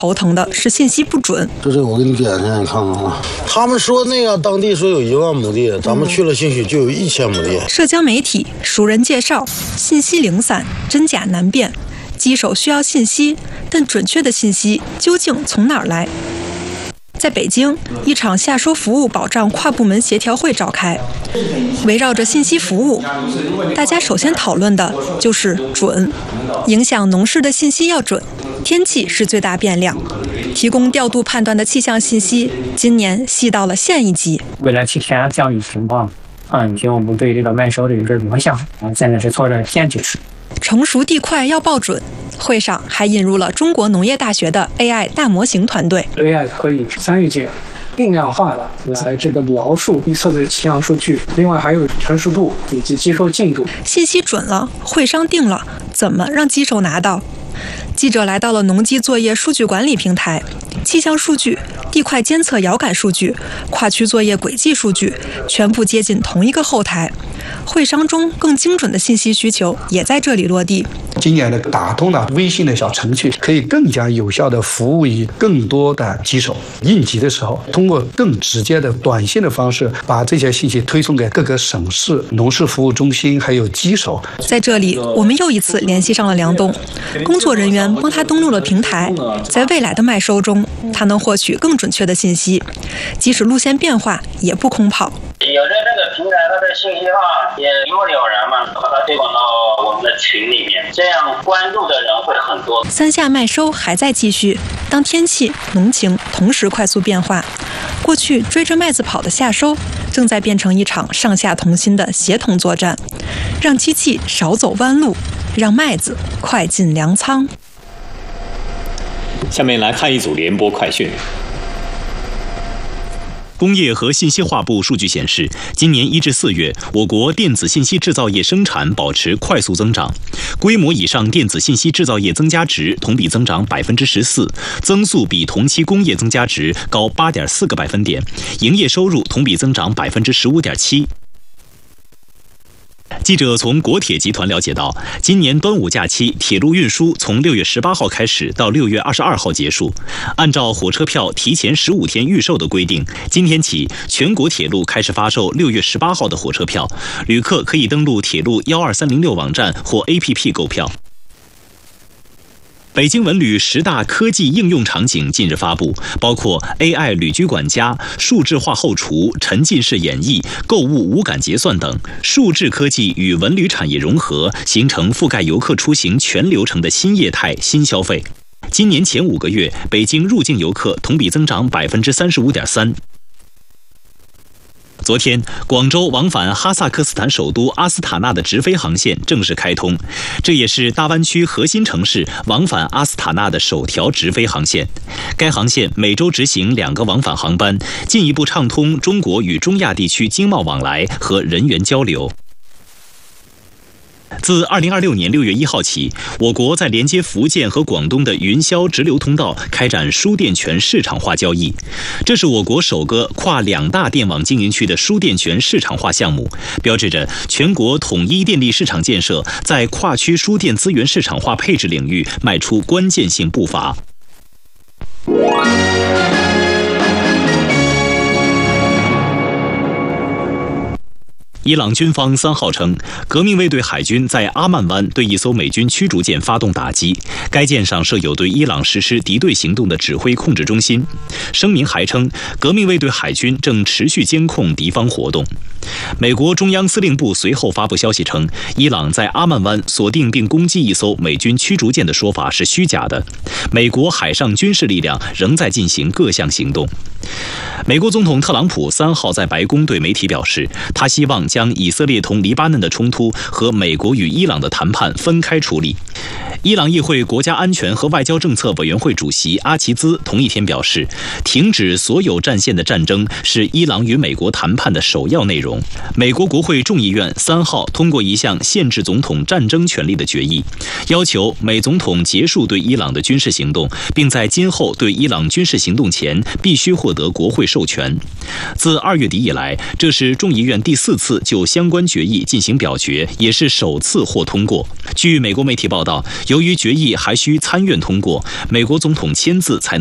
头疼的是信息不准。 这我给你点开，你看看啊。他们说那个当地说有1万亩地，咱们去了兴许就有1000亩地。 社交媒体、熟人介绍，信息零散，真假难辨。机手需要信息，但准确的信息究竟从哪儿来？在北京，一场下收服务保障跨部门协调会召开，围绕着信息服务，大家首先讨论的就是准。影响农事的信息要准，天气是最大变量，提供调度判断的气象信息，今年细到了县一级。 为了提前降雨情况，以及我们对这个麦收的一个影响，现在是做着先提示。 成熟地块要报准。会上还引入了中国农业大学的 AI 大模型团队。 AI 可以参与进定量化的来这个描述预测的气象数据，另外还有成熟度以及接收进度。 信息准了，会商定了，怎么让机手拿到？记者来到了农机作业数据管理平台，气象数据、地块监测遥感数据、跨区作业轨迹数据全部接进同一个后台。会商中更精准的信息需求也在这里落地。 今年的打通了微信的小程序，可以更加有效的服务于更多的机手。应急的时候，通过更直接的短信的方式，把这些信息推送给各个省市农事服务中心，还有机手。 在这里，我们又一次联系上了梁东，工作人员帮他登录了平台，在未来的麦收中，他能获取更准确的信息，即使路线变化也不空跑。 有着这个平台，它的信息化也一目了然嘛，把它推广到我们的群里面，这样关注的人会很多。 三下麦收还在继续，当天气、农情同时快速变化，过去追着麦子跑的夏收，正在变成一场上下同心的协同作战，让机器少走弯路，让麦子快进粮仓。 下面来看一组联播快讯。工业和信息化部数据显示，今年1至4月，我国电子信息制造业生产保持快速增长，规模以上电子信息制造业增加值同比增长14%，增速比同期工业增加值高8.4个百分点，营业收入同比增长15.7%。记者从国铁集团了解到，今年端午假期铁路运输从6月18号开始到6月22号结束。按照火车票提前15天预售的规定，今天起全国铁路开始发售6月18号的火车票，旅客可以登录铁路12306网站或 APP 购票。北京文旅10大科技应用场景近日发布，包括 AI 旅居管家、数字化后厨、沉浸式演绎、购物无感结算等。数字科技与文旅产业融合，形成覆盖游客出行全流程的新业态、新消费。今年前5个月，北京入境游客同比增长35.3%。昨天，广州往返哈萨克斯坦首都阿斯塔纳的直飞航线正式开通，这也是大湾区核心城市往返阿斯塔纳的首条直飞航线。该航线每周执行2个往返航班，进一步畅通中国与中亚地区经贸往来和人员交流。自2026年6月1号起，我国在连接福建和广东的云霄直流通道开展输电权市场化交易。这是我国首个跨2大电网经营区的输电权市场化项目，标志着全国统一电力市场建设在跨区输电资源市场化配置领域迈出关键性步伐。伊朗军方3号称，革命卫队海军在阿曼湾对一艘美军驱逐舰发动打击，该舰上设有对伊朗实施敌对行动的指挥控制中心。声明还称，革命卫队海军正持续监控敌方活动。美国中央司令部随后发布消息称，伊朗在阿曼湾锁定并攻击一艘美军驱逐舰的说法是虚假的，美国海上军事力量仍在进行各项行动。美国总统特朗普3号在白宫对媒体表示，他希望将以色列同黎巴嫩的冲突和美国与伊朗的谈判分开处理。伊朗议会国家安全和外交政策委员会主席阿齐兹同一天表示，停止所有战线的战争是伊朗与美国谈判的首要内容。 容。美国国会众议院3号通过一项限制总统战争权利的决议，要求美总统结束对伊朗的军事行动，并在今后对伊朗军事行动前必须获得国会授权。自2月底以来，这是众议院第4次就相关决议进行表决，也是首次获通过。据美国媒体报道，由于决议还需参院通过，美国总统签字才